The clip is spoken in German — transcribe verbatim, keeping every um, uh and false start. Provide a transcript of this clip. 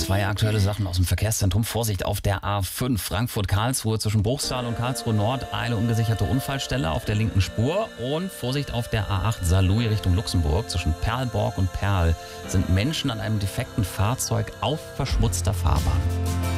Zwei aktuelle Sachen aus dem Verkehrszentrum. Vorsicht auf der A fünf Frankfurt-Karlsruhe zwischen Bruchsal und Karlsruhe Nord. Eine ungesicherte Unfallstelle auf der linken Spur. Und Vorsicht auf der A acht Saarlouis Richtung Luxemburg. Zwischen Perlborg und Perl sind Menschen an einem defekten Fahrzeug auf verschmutzter Fahrbahn.